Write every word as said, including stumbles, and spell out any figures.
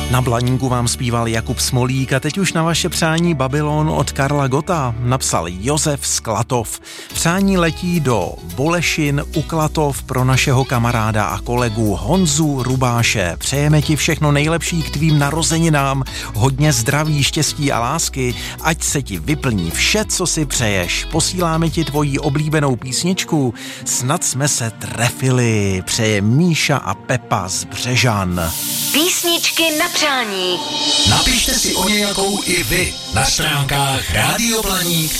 Na Blaníku vám zpíval Jakub Smolík a teď už na vaše přání Babylon od Karla Gotta napsal Josef z Klatov. Přání letí do Bolešin u Klatov pro našeho kamaráda a kolegu Honzu Rubáše. Přejeme ti všechno nejlepší k tvým narozeninám, hodně zdraví, štěstí a lásky, ať se ti vyplní vše, co si přeješ. Posíláme ti tvoji oblíbenou písničku, snad jsme se trefili, přeje Míša a Pepa z Břežan. Písničky na přání. Napište si o nějakou i vy na stránkách rádio blaník